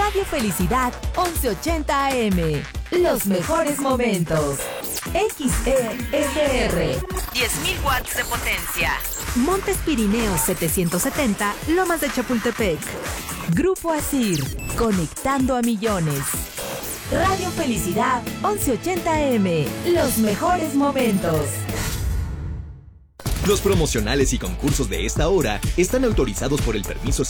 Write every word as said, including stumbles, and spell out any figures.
Radio Felicidad once ochenta A M. Los mejores momentos. X E S R. diez mil watts de potencia. Montes Pirineos setecientos setenta, Lomas de Chapultepec. Grupo Asir, conectando a millones. Radio Felicidad once ochenta A M. Los mejores momentos. Los promocionales y concursos de esta hora están autorizados por el permiso